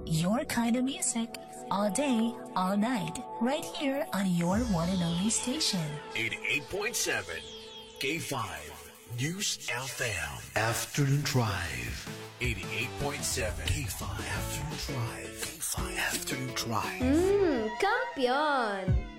your kind of music, all day, all night, right here on your one and only station. 88.7 K5 News FM. Afternoon Drive. 88.7 K5 Afternoon Drive. K5 Afternoon Drive. Kampiyon!